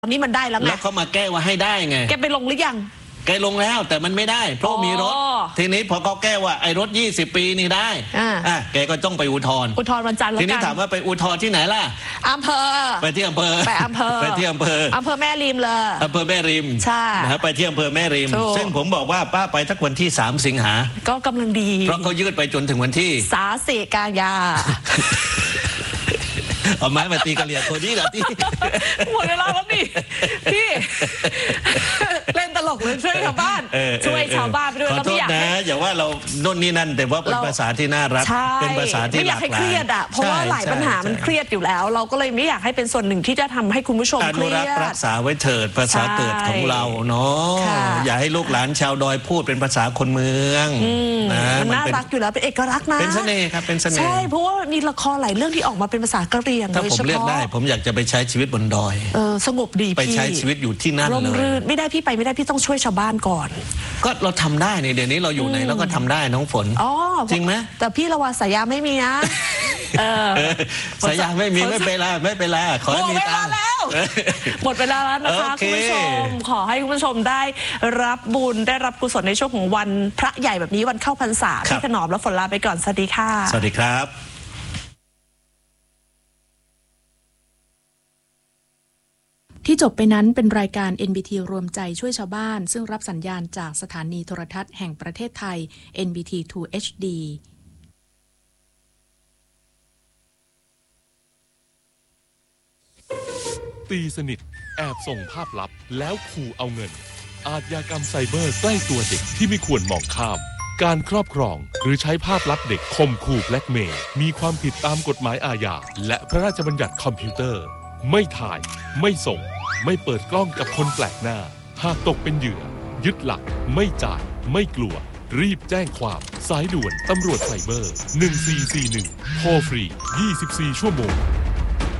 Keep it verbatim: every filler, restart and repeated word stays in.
ตอนนี้มันได้แล้วไงแล้วเขามาแก้ว่าให้ได้ไงแกไปลงหรือยังแกลงแล้วแต่มันไม่ได้เพราะมีรถทีนี้พอเขาแก้ว่าไอ้รถยี่สิบปีนี่ได้อ่ะแกก็ต้องไปอุทธรณ์อุทธรณ์วันจันทร์แล้วกันทีนี้ถามว่าไปอุทธรณ์ที่ไหนล่ะอำเภอไปที่อำเภอไปอำเภอไปที่อำเภออำเภอแม่ริมเลยอำเภอแม่ริมใช่นะไปที่อำเภอแม่ริมซึ่งผมบอกว่าป้าไปทักวันที่สามสิงหาก็กำลังดีเพราะเขายืดไปจนถึงวันที่สาสิกายาเอาไม้มาตีกระเหลี่ยคนนี้เหรอที่หมดเวลาแล้วนี่พี่เล่นตลกเลยช่วยชาวบ้านช่วยชาวบ้านไปด้วยแล้วพี่อยากนะอย่าว่าเราโน่นนี่นั่นแต่ว่าเป็นภาษาที่น่ารักเป็นภาษาที่หลากหลายไม่อยากให้เครียดอ่ะเพราะว่าหลายปัญหามันเครียดอยู่แล้วเราก็เลยไม่อยากให้เป็นส่วนหนึ่งที่จะทำให้คุณผู้ชมเครียดอนุรักษ์รักษาไว้เถิดภาษาเกิดของเราเนาะอย่าให้ลูกหลานชาวดอยพูดเป็นภาษาคนเมืองนะมันน่ารักอยู่แล้วเป็นเอกลักษณ์นะเป็นเสน่ห์ครับเป็นเสน่ห์ใช่เพราะว่ามีละครหลายเรื่องที่ออกมาเป็นภาษากะเหรี่ยงถ้าผมเลือกได้ผมอยากจะไปใช้ชีวิตบนดอยเออสงบดีไปใช้ชีวิตอยู่ที่นั่นเลยไม่ได้พี่ไปไม่ได้พี่ต้องช่วยชาวบ้านก่อนก็เราทำได้เนี่ยเดี๋ยวนี้เราอยู่ไหนเราก็ทำได้น้องฝนอ๋อจริงไหมแต่พี่ระวังสายยาไม่มีนะสายยาไม่มีไม่เป็นไรไม่เป็นไรขอให้มีตังค์หมดเวลาแล้วนะคะคุณผู้ชมขอให้คุณผู้ชมได้รับบุญได้รับกุศลในช่วงของวันพระใหญ่แบบนี้วันเข้าพรรษาพี่ถนอมและฝนลาไปก่อนสวัสดีค่ะสวัสดีครับที่จบไปนั้นเป็นรายการ เอ็น บี ที รวมใจช่วยชาวบ้านซึ่งรับสัญญาณจากสถานีโทรทัศน์แห่งประเทศไทย เอ็น บี ที ทู เอช ดีตีสนิทแอบส่งภาพลับแล้วขู่เอาเงินอาชญากรรมไซเบอร์ใกล้ตัวเด็กที่ไม่ควรมองข้ามการครอบครองหรือใช้ภาพลับเด็กข่มขู่แบล็กเมย์มีความผิดตามกฎหมายอาญาและพระราชบัญญัติคอมพิวเตอร์ไม่ถ่ายไม่ส่งไม่เปิดกล้องกับคนแปลกหน้าหากตกเป็นเหยื่อยึดหลักไม่จ่ายไม่กลัวรีบแจ้งความสายด่วนตำรวจไซเบอร์หนึ่งสี่สี่หนึ่งโทรฟรียี่สิบสี่ชั่วโมง